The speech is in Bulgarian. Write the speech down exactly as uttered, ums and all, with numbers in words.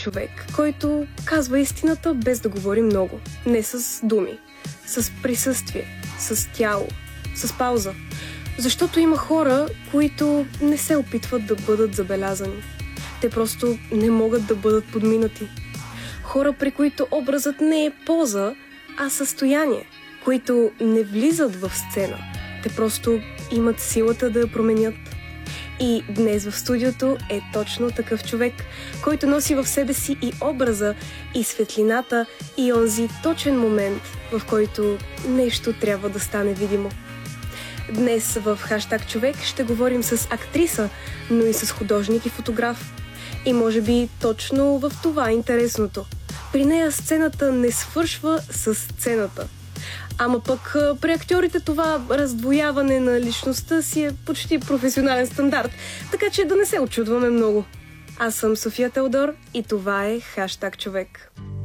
човек, който казва истината без да говори много. Не с думи, с присъствие, с тяло, с пауза. Защото има хора, които не се опитват да бъдат забелязани. Те просто не могат да бъдат подминати. Хора, при които образът не е поза, а състояние, които не влизат в сцена. Те просто имат силата да я променят. И днес в студиото е точно такъв човек, който носи в себе си и образа, и светлината, и онзи точен момент, в който нещо трябва да стане видимо. Днес в Хаштаг Човек ще говорим с актриса, но и с художник и фотограф. И може би точно в това е интересното. При нея сцената не свършва с сцената. Ама пък при актьорите това раздвояване на личността си е почти професионален стандарт, така че да не се очудваме много. Аз съм София Теодор и това е Хаштаг Човек.